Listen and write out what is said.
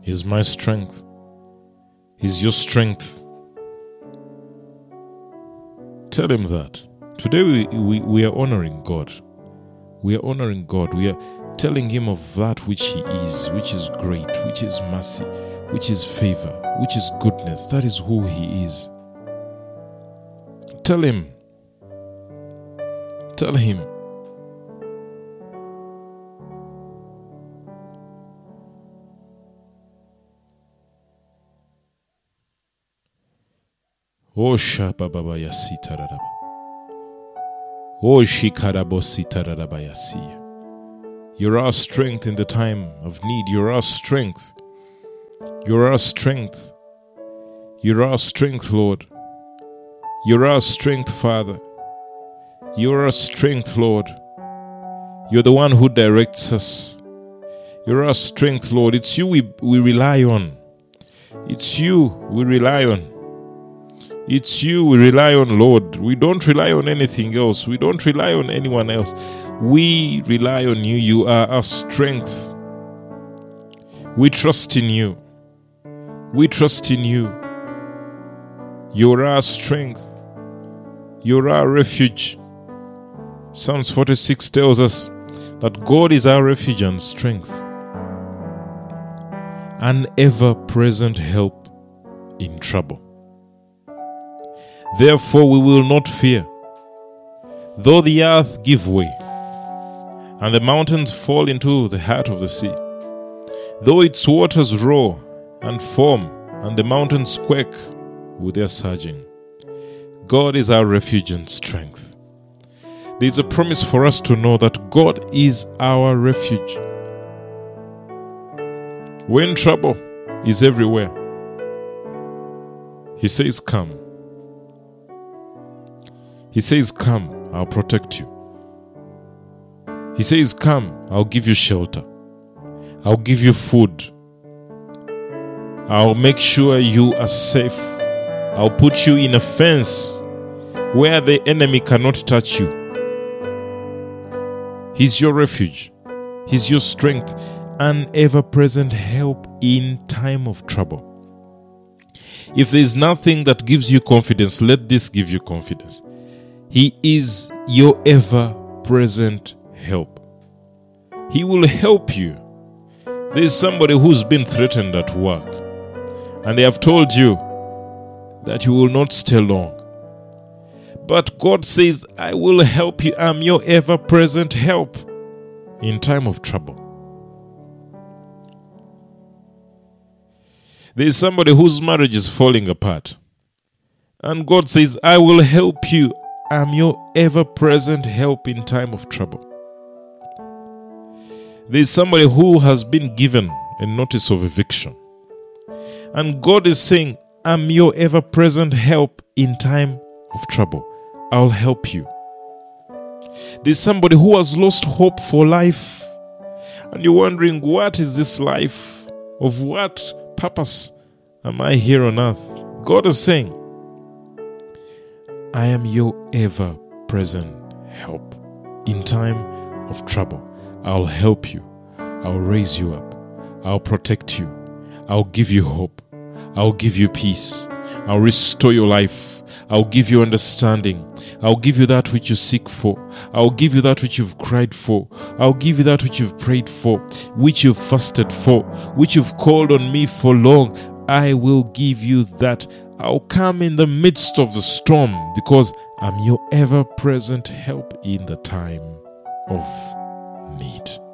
He's my strength. He's your strength. Tell him that. Today we are honoring God. We are honoring God. We are telling him of that which he is, which is great, which is mercy, which is favor, which is goodness. That is who he is. Tell him. Tell him. Oh Shababa Yasita Radaba. Oh Shikarabosita Radabayasiya. You're our strength in the time of need. You're our strength. You're our strength. You're our strength, Lord. You're our strength, Father. You're our strength, Lord. You're the one who directs us. You're our strength, Lord. It's you we rely on. It's you we rely on. It's you we rely on, Lord. We don't rely on anything else. We don't rely on anyone else. We rely on you. You are our strength. We trust in you. We trust in you. You're our strength. You're our refuge. Psalms 46 tells us that God is our refuge and strength, an ever-present help in trouble. Therefore we will not fear, though the earth give way, and the mountains fall into the heart of the sea, though its waters roar and foam, and the mountains quake with their surging. God is our refuge and strength. There is a promise for us to know that God is our refuge. When trouble is everywhere, He says, come. He says, come, I'll protect you. He says, come, I'll give you shelter. I'll give you food. I'll make sure you are safe. I'll put you in a fence where the enemy cannot touch you. He's your refuge. He's your strength, an ever-present help in time of trouble. If there's nothing that gives you confidence, let this give you confidence. He is your ever-present help. He will help you. There's somebody who's been threatened at work, and they have told you that you will not stay long. But God says, I will help you. I'm your ever-present help in time of trouble. There's somebody whose marriage is falling apart, and God says, I will help you. I'm your ever-present help in time of trouble. There's somebody who has been given a notice of eviction, and God is saying, I'm your ever-present help in time of trouble. I'll help you. There's somebody who has lost hope for life, and you're wondering, what is this life? Of what purpose am I here on earth? God is saying, I am your ever-present help in time of trouble. I'll help you. I'll raise you up. I'll protect you. I'll give you hope. I'll give you peace. I'll restore your life. I'll give you understanding. I'll give you that which you seek for. I'll give you that which you've cried for. I'll give you that which you've prayed for, which you've fasted for, which you've called on me for long. I will give you that. I'll come in the midst of the storm because I'm your ever-present help in the time of need.